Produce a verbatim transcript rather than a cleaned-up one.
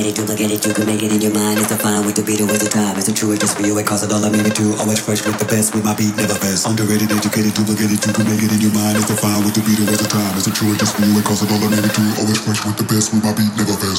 Duplicate it, you can make it in your mind. It's the fine with the beat, always the time. It's the true, it's just for you, it costs a dollar, maybe two. Always fresh with the best, with my beat, never best. Underrated, educated, duplicated, you can make it in your mind. It's the fine with the beat, always the time. It's the true, it's just for you, it costs a dollar, maybe two. Always fresh with the best, with my beat, never best.